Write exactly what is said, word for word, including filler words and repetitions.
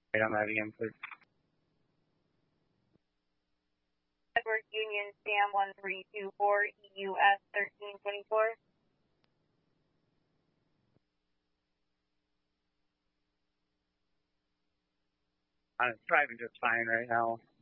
Wait on that again, please. Edward Union Sam one three two four E U S thirteen twenty-four. I'm driving just fine right now.